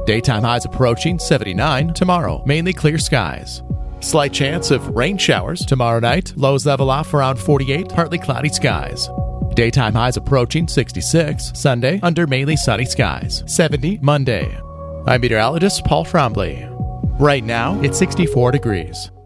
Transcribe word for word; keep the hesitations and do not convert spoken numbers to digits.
Daytime highs approaching seventy-nine tomorrow. Mainly clear skies. Slight chance of rain showers tomorrow night. Lows level off around forty-eight. Partly cloudy skies. Daytime highs approaching sixty-six. Sunday under mainly sunny skies. seventy Monday. I'm meteorologist Paul Frombley. Right now, it's sixty-four degrees.